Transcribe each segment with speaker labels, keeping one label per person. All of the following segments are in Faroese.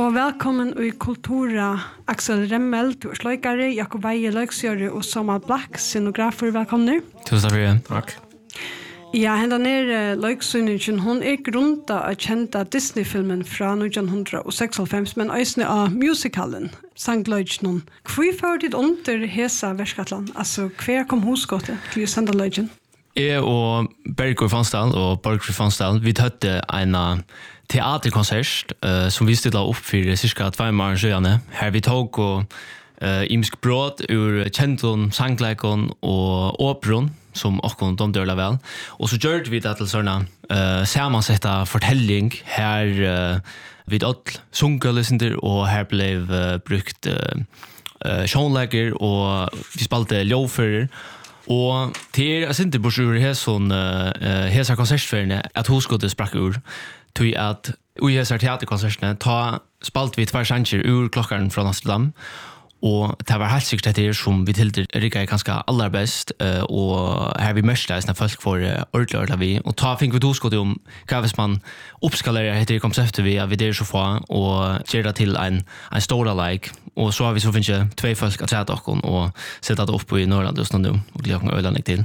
Speaker 1: Og velkommen i Kultura, Axel Remmel, du sløykare, Jakob Veie, løyksgjøre og Samal Black, scenografer, velkommen.
Speaker 2: Tusen takk.
Speaker 3: Takk.
Speaker 1: Ja, hendan løyksynningen, hon grunda av kjenta Disney-filmen fra 1996, men øysene av musicalen, sangløyken. Hvor fører dit under hesa verskatlan? Altså, hver kom hosgåte til å sende løyken?
Speaker 2: Jeg og Bergur Fansdal og Borgfri Fansdal, vi tøtte en teaterkonsert som vi stilla opp for cirka 2 måneder siden. Her vi tog imisk brot ur kjenton, sangleikon og operon, som okkon de dørla vel. Og så gjør vi det til sånne samansetta fortelling her vid all sunkelesender, og her ble brukt sjånleger, og vi spalte lovfører. Og til jeg synes bors ur hesa konsertferene at hoskottet sprakk ur, tog at ui hesa teaterkonsertene spalt vi 2 sjanger ur klokkaren fra Amsterdam, og det var helt sikkert etter som vi tilder rikket ganske aller best, og her vi mørste eisne folk for ordentlig vi, og fikk vi hoskottet om hva hvis man oppskalerer etter konseptet vi, at vi der så få, og gjør det til en stor like, og så har vi så finnet 2 folk at træde okken og sette det opp i Norrland just nå, og glede okken øylandet til.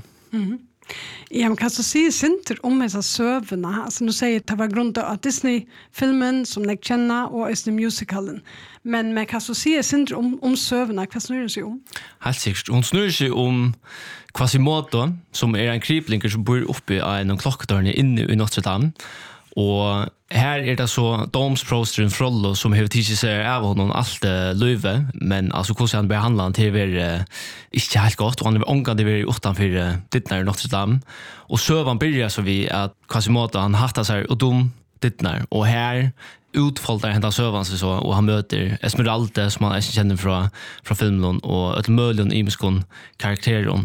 Speaker 1: Ja, men kan du si sinter om disse søvene? Altså, nå sier det var grunn av Disney-filmen som jeg kjenner, og Disney-musicalen. Men kan du si sinter om søvene? Hva snurrer det seg om?
Speaker 2: Helt sikkert. Hun snurrer seg om Quasimodo, som en kriblinger som bor oppe i noen klokketårene inne i Notre Dame. Og her det så domsprosteren Frollo som har tidsi seg av honom alt løyve, men altså hvordan han behandler han til å være ikke helt godt, og han omgående være utenfor dittner i Notre Dame. Og søvann begynner så vi at Quasimodo han hattet seg og dum dittner, og her utfolder hentan søvann seg så, og han møter Esmeralda som han ikke kjenner fra filmen, og et møljon imiskon karakteren.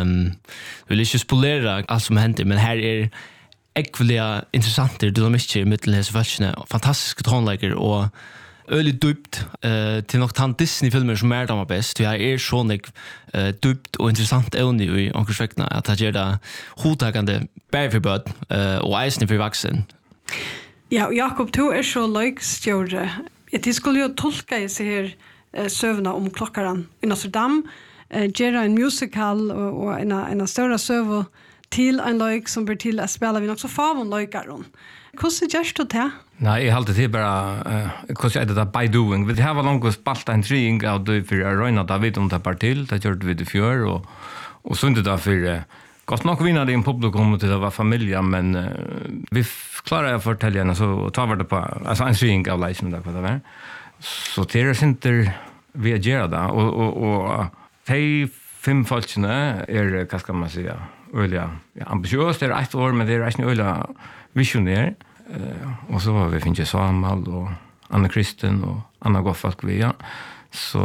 Speaker 2: Vi vil ikke spolere alt som hender, men her ekveliga interessanter dynamikker mittel hese følelsene, fantastiske tonleikere og øyelig dypt til nok tann Disney-filmer som damer best. Jeg sånn dypt og interessant evne i omkursvekkene at jeg gjør det hodtakende bare for bød og eisende for vaksen.
Speaker 1: Ja, Jakob, du så løykstjåre. Jeg skulle jo tolke seg her søvnene om klokkeren i Notre Dame, gjøre en musical og en større søvn til en løyk som blir til å spille vi nok så favon løykeren. Hvordan gjør du det?
Speaker 3: Nei, jeg halte til bare, hvordan det by doing. Vi har langt spalt en trying av det for å røyne det vidt om det bare til. Det gjør vi det før, og så det for godt nok vinner det i en publikum til det var familie, men vi klarer å fortelle henne, så tar vi det på, altså en trying av leisen, hva det var. Så til det sinter vi gjør det, og de 5 folkene hva skal man si, øyla ambitiøst, det 1 år, men det ikke øyla visionær. Og så har vi finnet Samal og Anna Kristen og Anna Goffalk via. Så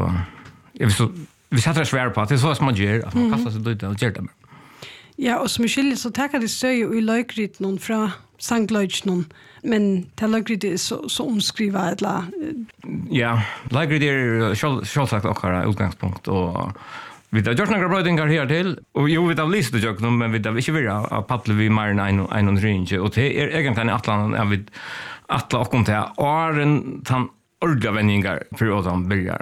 Speaker 3: vi setter det svære på at det så som man gjør, at man kastar seg ut og gjør det.
Speaker 1: Ja, og som skyldig så takker de støy i løykryt noen fra sangløyken, men til løykryt så omskrivet eller?
Speaker 3: Ja, løykryt selvsagt okkara utgangspunkt, og vi har gjort noen brøydinger her til, og jo, vi har lyst til å gjøre noe, men vi har ikke vært av paddle vi mer enn en ringe, og det egentlig en atlan, jeg vet, atle okkom til å den ordentlig vendinger for å den begynner.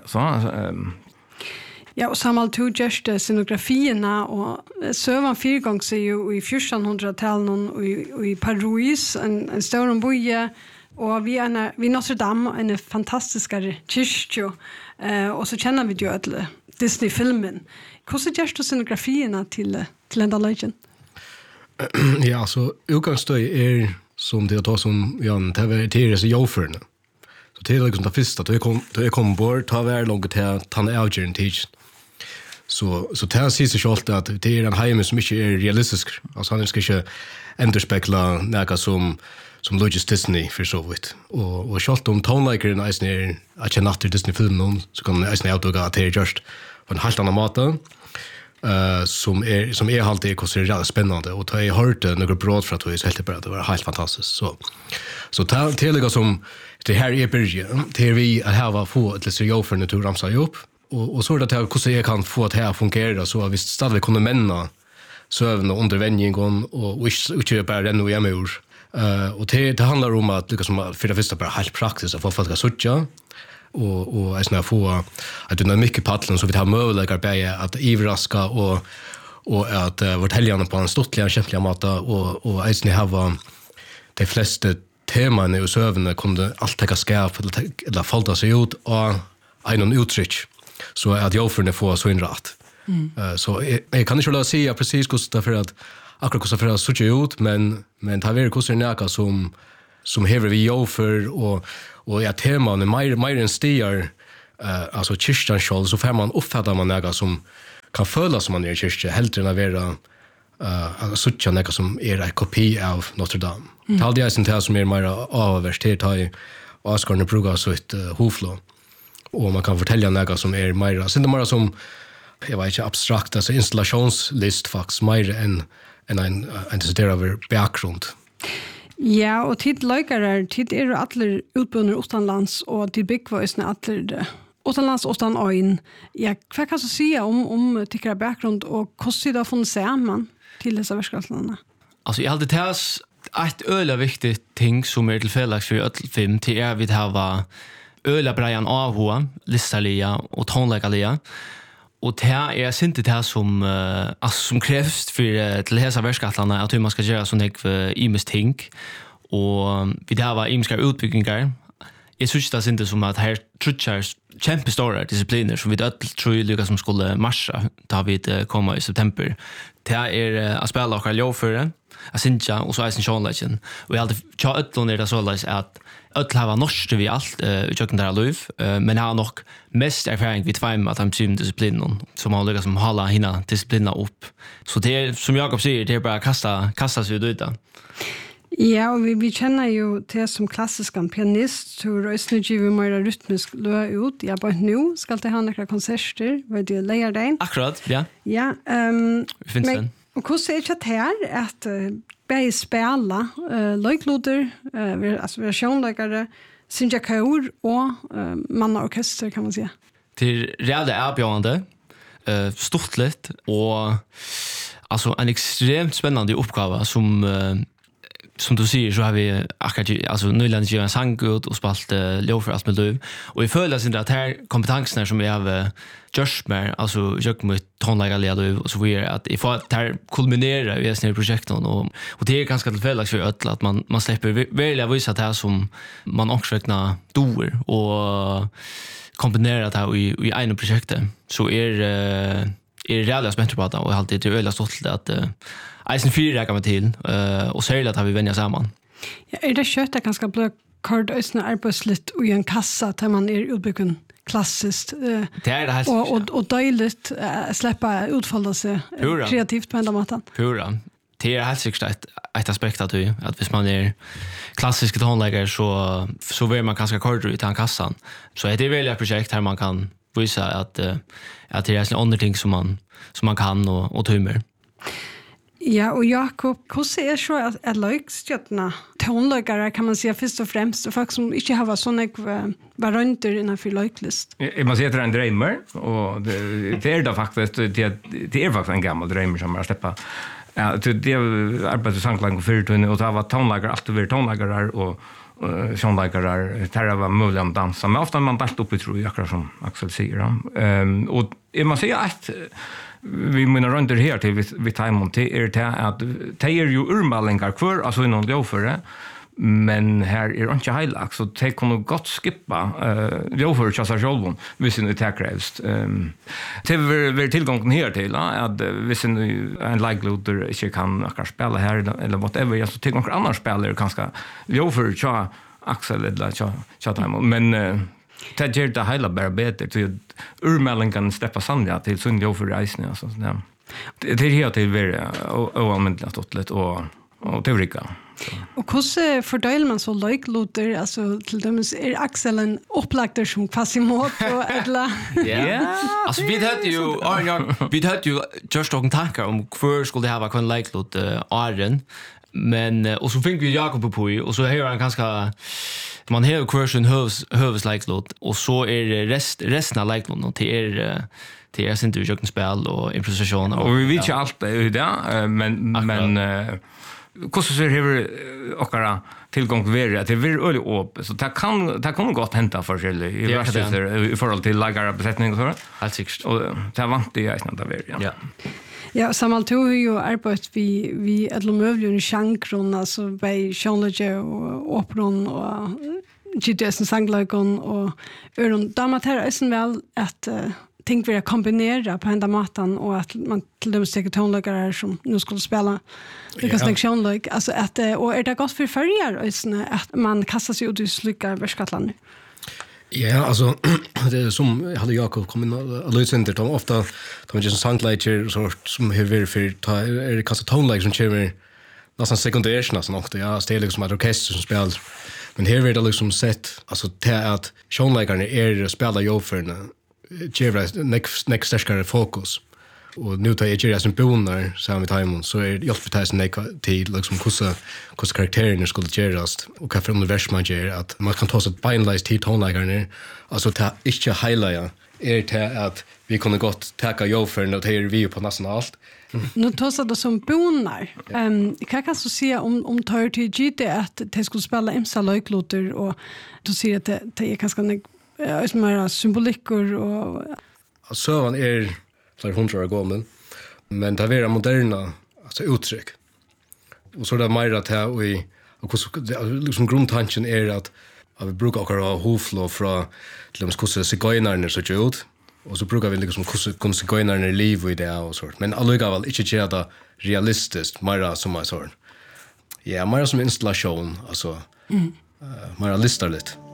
Speaker 1: Ja, og Samal to gjørste scenografiene, og søvann 4 ganger seg jo i 1400-tallet og i Paris, en større boje, og vi Notre Dame, en fantastisk kyrkje, og så kjenner vi jo alle Disney-filmen. Hvordan gjør du scenografiene til enda løgjen?
Speaker 4: Ja, så utgangsstøy som det tar som Jan, det så jordførende. Så det liksom det første, da jeg kom bort, ta hver langt til at han avgjørende tid. Så det sier seg selv at det en heime som ikke realistisk. Altså han skal ikke endurspekla noe som Logis Disney for så vidt. Og selv om tonleikeren eisen at jeg natter Disney-filmen, så kan eisen avduga at det gjørst på en helt annen måte, som alltid hvordan det spennende. Og da jeg hørte noen bråd fra det, så helt bare det var helt fantastisk. Så det som det her byrje, til vi har få et litt seriøferne til å ramse opp, og så det til hvordan jeg kan få det her å fungere, så vi stadig kunne menne søvn og undervendingen, og ikke bare renne hjemme ur, Och det handlar om att liksom för det första bara helt praktiskt att få folk att söka och är snä få att det är mycket paddlen så vi har möjligheter bäja att ivraska och att fortäljarna på en stortliga känsliga mata och är snä ha de flesta teman i sövnen kunde allt täcka skärp eller falta sig ut och en uttryck så att jag för det får så inrätt. Så jag kan inte lära säga precis hur det för att akkurat hur det ser ut men det har varit hur näka som häver vi offer och ja teman är mer än stier alltså kyrkan själv så får man uppfatta man näka som kan føle som man är i kyrkan helt än att vara sucha näka som är en kopi av Notre Dame. Det hade jag sen som är mer avverst här i Asgarne Bruga så ett hoflå och man kan fortälja näka som är mer sen det mer som jag vet inte abstrakt alltså installationslist faktiskt mer än en decider över bakgrund.
Speaker 1: Ja, och tid lökare, tid är alla utbildningar utomlands och till byggväsna alla utomlands utan ögon. Ja, vad kan du säga om tycker bakgrund och hur det funnits samman till dessa verksamheterna?
Speaker 2: Alltså jag hade tagit ett öle viktigt ting som är tillfälligt för öll film till är vi har öle Brian Avho, Lissalia och tonläggalia. Och det här är inte det här som krävs för till hela verksamheterna att hur man ska göra sån här imes ting och vi det här var imiska utbyggningar. Jag syns det inte som att här trutchar kämpestora discipliner som vi tror lyckas som skulle marscha då vi komma i september. Det här är att spela och ljåföre, att synja och så är sin sjönlägen. Och jag hade tja ötlån är det så att öll har norsk vi allt i köken där liv men har nog mest erfaring vid två att han syvende disciplinen som har lyckats som hålla hina disciplinerna upp. Så det är som Jakob säger det är bara kasta sig ut där.
Speaker 1: Ja, och vi känner ju det som klassisk pianist så röstnar ju vi mer rytmisk lö ut. Ja, bara nu ska det ha några konserter vad det lägger dig.
Speaker 2: Akkurat, ja.
Speaker 1: Ja,
Speaker 2: finns det.
Speaker 1: Och hur ser det här att bäj spela lökloder alltså versionläggare synja kör och mannaorkester kan man säga.
Speaker 2: Det är erbjudande stortligt och alltså en extremt spännande uppgave som du säger så har vi alltså nyland gör en sånggud och spalt lov för allt med löv och vi följer sin att här kompetenserna som vi har just mer alltså jag med tonlägga löv och så vidare att i för att här kulminera i sina projekten och det är ganska tillfälligt för öll att man släpper välja visa det här som man också räknar dår och kombinera det här i en projekt så är reellt spänt på det och alltid det är väldigt stolt att Eisen 4 räcker med till och säger att vi vänjer samman.
Speaker 1: Ja, är det kött att ganska bli kort ösna arbetsligt och i en kassa där man är utbyggd klassiskt
Speaker 2: det är det här
Speaker 1: och dejligt släppa utfalla sig kreativt på ända maten.
Speaker 2: Pura. Det är helt säkert ett aspekt att hvis man är klassisk tonläggare så vill man ganska kort ut i den kassan. Så det är väl ett projekt här man kan visa att det är en andra ting som man kan och tummer.
Speaker 1: Ja, och Jakob, hur ser så att lökstjötterna tonläggare kan man säga först och främst och folk som inte har sådana varianter innanför löklist?
Speaker 3: Man säger att det är en drömmer och det är det faktiskt det är faktiskt en gammal drömmer som man släpper. Ja, det arbetar sanklang och fyrtunning och det var tonläggare, alltid varit tonläggare och sånläggare, det var möjligt att dansa. Men ofta man dalt upp i tror jag, akkurat som Axel säger. Och man säger att vi menar runt det här till vi tajmon till det att det är ju urmalingar kvar alltså inom ljåföre men här är inte heilax så det kan gott skippa ljåföre chassar självon hvis det krävs det är tillgången här till att hvis en likeloader inte kan spela här eller whatever så till någon annan spelare kanske ljåföre cha Axel eller cha tajmon men det gör det hela bara bättre till urmällen kan släppa sandja till sundjå för reisen alltså det är helt till oanvändligt stottligt och teorika.
Speaker 1: Och hur fördelar man så lökloder alltså till dömes är Axel en upplagd som Quasimodo eller
Speaker 2: ja alltså vi hade ju just någon tankar om hur skulle det ha varit en löklod Arjen men och så fick vi Jakob på och så här han ganska man har kursen hövs likelot och så är resten av likelot och det är inte utjöken spel och improvisation
Speaker 3: och vi vet ju allt det men hur ser det och tillgång till värre att det är öle upp så det kan gott hända för sig i värsta i förhåll till lagare besättning och så.
Speaker 2: Helt säkert.
Speaker 3: Och det vant det jag snart där ja.
Speaker 1: Ja, samalt to ju arbetat vi ett lumövligen chankron alltså bei Jean-Luc och operon och GDS sanglagon och damater är sen väl att tänk vi kombinera på ända matan och att man till dem sticker tonläggare som nu skulle spela because like Jean-Luc alltså att och är det gott för förjar att man kastar sig ut i slyckar värskatland.
Speaker 4: Ja, alltså det är som hade Jakob kommit att lösa inte de ofta de just songwriter så som hur för är det kanske tonlägg som kör nästan sekundärt nästan också ja det är liksom ett orkester som spelar men här är det liksom sett alltså till att sångläggarna är spelar ju för ger next starkare fokus och nu tar jag som bonar samma time så är jag förtärs till liksom hur karaktärerna skulle gerast och vad för univers man ger att man kan ta så finalize till tonläggarna alltså ta inte highlighta till att vi kunde gott täcka jobbförn och det är vi på nästan allt.
Speaker 1: Nu tar det som bonar. Jag kan så säga om tar till GT att det skulle spela imsa löjkloter och du ser att det är ganska mer symboliker och
Speaker 4: sövan är flera 100 år gammal men det är moderna alltså uttryck. Och så där mer att här och liksom grundtanken är att vi brukar ha hoflå från till hur sigöjnarna så ut. Och så brukar vi liksom hur sigöjnarna liv i det och så. Men alligavel inte göra det realistiskt, mer som en sån. Ja, mer som installation, alltså mer listarligt.